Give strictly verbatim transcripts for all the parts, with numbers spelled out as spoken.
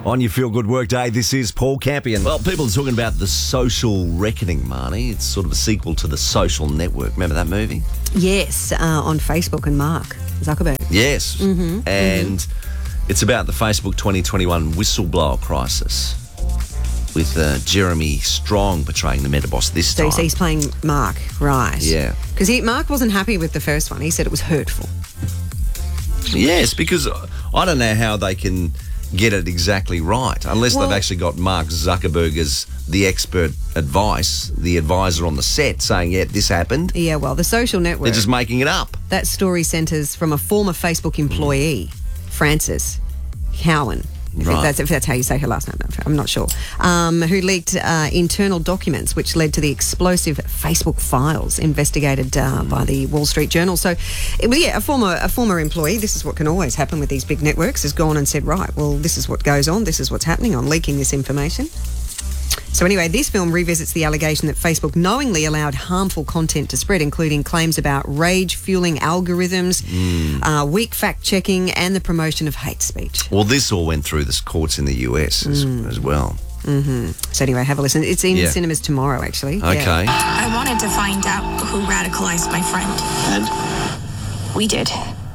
On your Feel Good Work Day, this is Paul Campion. Well, people are talking about The Social Reckoning, Marnie. It's sort of a sequel to The Social Network. Remember that movie? Yes, uh, on Facebook and Mark Zuckerberg. Yes. Mm-hmm, and mm-hmm. it's about the Facebook twenty twenty-one whistleblower crisis with uh, Jeremy Strong portraying the meta boss this so, time. So he's playing Mark, right. Yeah. Because Mark wasn't happy with the first one. He said it was hurtful. Yes, because I don't know how they can get it exactly right unless well, they've actually got Mark Zuckerberg as the expert advice, the advisor on the set saying, yeah, this happened. Yeah, well, The Social Network. They're just making it up. That story centres from a former Facebook employee, Frances Cowan. If, Right. that's, if that's how you say her last name, I'm not sure, um, who leaked uh, internal documents which led to the explosive Facebook files investigated uh, by the Wall Street Journal. So, it, well, yeah, a former a former employee, this is what can always happen with these big networks, has gone and said, right, well, this is what goes on, this is what's happening, I'm leaking this information. So anyway, this film revisits the allegation that Facebook knowingly allowed harmful content to spread, including claims about rage-fueling algorithms, mm. uh, weak fact-checking, and the promotion of hate speech. Well, this all went through the courts in the U S as, mm. as well. Mm-hmm. So anyway, have a listen. It's in yeah. cinemas tomorrow, actually. Okay. Yeah. I wanted to find out who radicalized my friend. And? We did.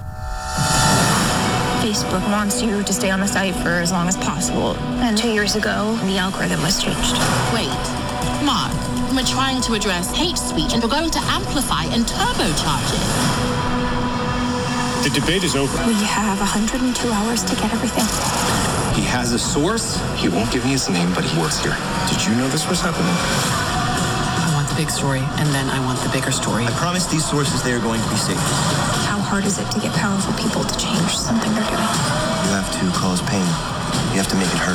Facebook wants you to stay on the site for as long as possible. And two years ago, the algorithm was changed. Wait, Mark, we're trying to address hate speech and we're going to amplify and turbocharge it. The debate is over. We have one hundred two hours to get everything. He has a source. He won't give me his name, but he works here. Did you know this was happening? I want the big story, and then I want the bigger story. I promise these sources, they are going to be safe. How hard is it to get powerful people to change something they're doing? You have to cause pain. You have to make it hurt.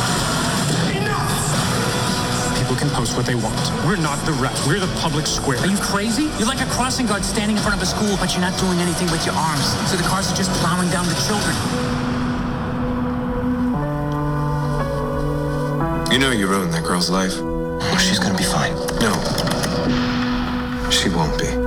People can post what they want. We're not the rest. We're the public square. Are you crazy? You're like a crossing guard standing in front of a school, but you're not doing anything with your arms. So the cars are just plowing down the children. You know you ruined that girl's life. Oh, she's gonna be fine. No. She won't be.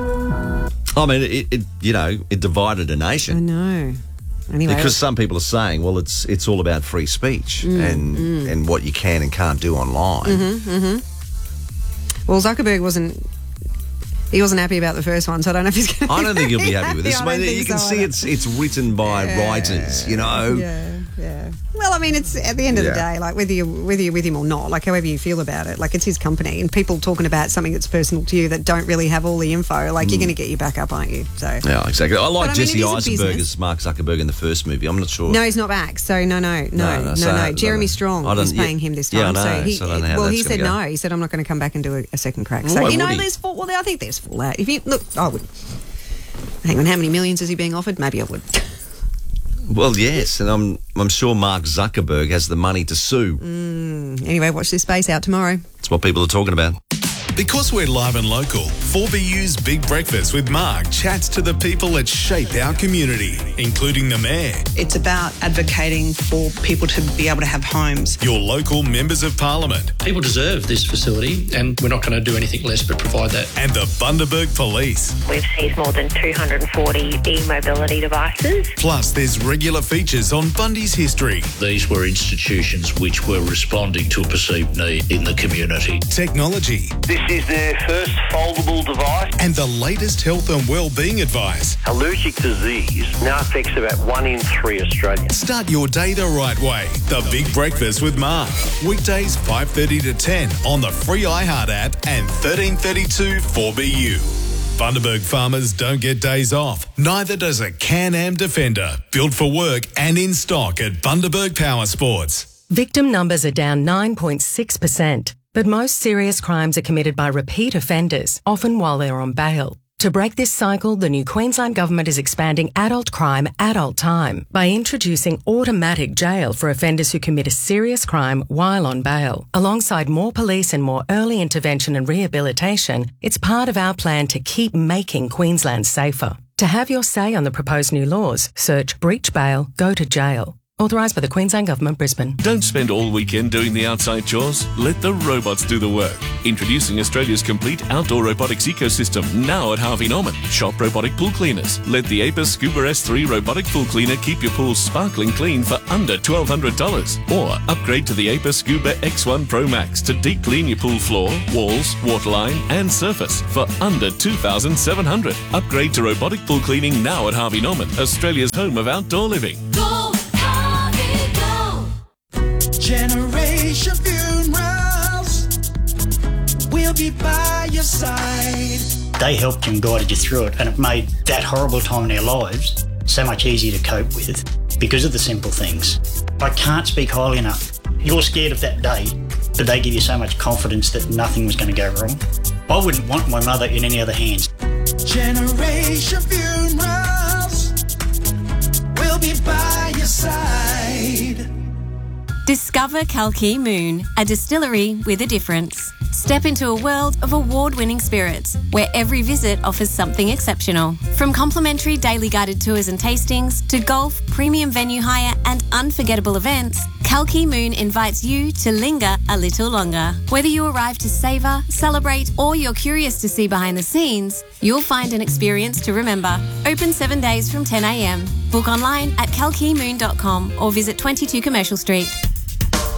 I mean, it, it you know, it divided a nation. I know. Anyway, because some people are saying, well, it's it's all about free speech mm, and mm. and what you can and can't do online. Mm-hmm, mm-hmm. Well, Zuckerberg wasn't. He wasn't happy about the first one, so I don't know if he's going to. I don't think he'll be happy with this. I I mean, think you can so see either. it's it's written by yeah, writers, you know. Yeah, yeah. Well, I mean, it's at the end of yeah. the day, like whether you whether you're with him or not, like however you feel about it, like it's his company, and people talking about something that's personal to you that don't really have all the info, like mm. you're going to get your back up, aren't you? So yeah, exactly. I like but, I mean, Jesse Eisenberg business. as Mark Zuckerberg in the first movie. I'm not sure. No, he's not back. So no, no, no, no, no. so, no. Jeremy no, Strong is paying yeah, him this time. Yeah, I know. So he, so I don't know how well, that's he said go. no. He said I'm not going to come back and do a, a second crack. Well, so why you know, would he? there's full. Well, I think there's fallout. If you look, I would. Hang on, how many millions is he being offered? Maybe I would. Well, yes, and I'm I'm sure Mark Zuckerberg has the money to sue. Mm, anyway, watch this space out tomorrow. That's what people are talking about. Because we're live and local, four B U's Big Breakfast with Mark chats to the people that shape our community, including the Mayor. It's about advocating for people to be able to have homes. Your local members of Parliament. People deserve this facility, and we're not going to do anything less but provide that. And the Bundaberg Police. We've seized more than two hundred forty e-mobility devices. Plus, there's regular features on Bundy's history. These were institutions which were responding to a perceived need in the community. Technology. This is their first foldable device. And the latest health and wellbeing advice. Allergic disease now affects about one in three Australians. Start your day the right way. The Big Breakfast with Mark. Weekdays five thirty to ten on the free iHeart app and thirteen thirty-two four B U. Bundaberg farmers don't get days off. Neither does a Can-Am Defender. Built for work and in stock at Bundaberg Power Sports. Victim numbers are down nine point six percent. But most serious crimes are committed by repeat offenders, often while they're on bail. To break this cycle, the new Queensland Government is expanding adult crime, adult time by introducing automatic jail for offenders who commit a serious crime while on bail. Alongside more police and more early intervention and rehabilitation, it's part of our plan to keep making Queensland safer. To have your say on the proposed new laws, search breach bail, go to jail. Authorised by the Queensland Government, Brisbane. Don't spend all weekend doing the outside chores. Let the robots do the work. Introducing Australia's complete outdoor robotics ecosystem, now at Harvey Norman. Shop robotic pool cleaners. Let the Apis Scuba S three robotic pool cleaner keep your pool sparkling clean for under twelve hundred dollars. Or upgrade to the Apis Scuba X one Pro Max to deep clean your pool floor, walls, waterline and surface for under two thousand seven hundred dollars. Upgrade to robotic pool cleaning now at Harvey Norman, Australia's home of outdoor living. Go, Harvey, go. Generation Funerals. We'll be by your side. They helped you and guided you through it, and it made that horrible time in our lives so much easier to cope with because of the simple things. I can't speak highly enough. You're scared of that day, but they give you so much confidence that nothing was going to go wrong. I wouldn't want my mother in any other hands. Generation Funerals. We'll be by your side. Discover Kalki Moon, a distillery with a difference. Step into a world of award-winning spirits, where every visit offers something exceptional. From complimentary daily guided tours and tastings, to golf, premium venue hire and unforgettable events, Kalki Moon invites you to linger a little longer. Whether you arrive to savour, celebrate or you're curious to see behind the scenes, you'll find an experience to remember. Open seven days from ten a m. Book online at kalki moon dot com or visit twenty-two Commercial Street.